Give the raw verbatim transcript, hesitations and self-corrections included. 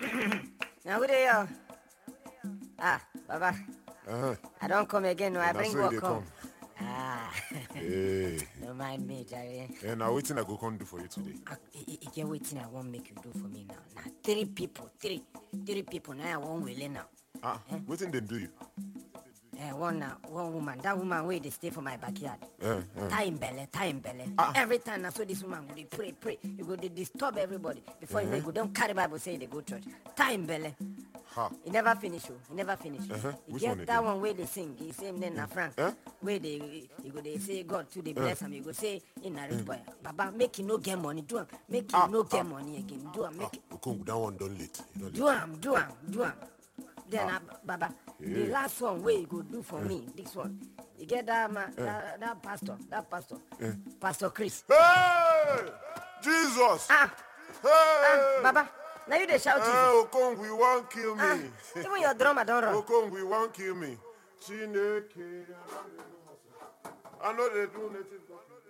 Now, who they are? Ah, Baba. Uh-huh. I don't come again, no. I And bring so work they come. come. Ah, Hey. don't mind me, Jerry. And now waiting I go come do for you today. You get waiting I won't make you do for me now. Now, three people, three, three people now I won't will now. Ah, eh? Waiting then do you? Eh, one now, one woman. That woman where they stay for my backyard. Uh, uh. Time belly, time belly. Ah. Every time I saw this woman, go they pray, pray. You go they disturb everybody before uh-huh. you go. Don't carry Bible say they go church. Time belly. Ha. He never finish you. He never finish. Uh-huh. He Which get one that again? one where they sing. He say then na Frank. Eh? Where they you go they say God to they bless him. You go say in a rich boy. Baba make him no get money. Do him. Make him Ah, no get ah. money again. Do him. Make Ah, Okong, that one done late. You know, do him. Do him. Do him. Then Ah. uh, Baba, the Yeah. last one where you go do for me. This one. You get that man, that, that pastor, that pastor, Pastor Chris. Hey! Jesus! Ah, Hey! ah, Baba. Now you they shout Jesus. Hey, Okong, we won't kill me. Ah, even your drummer don't run. Okong, we won't kill me. Chineke. I know they do native.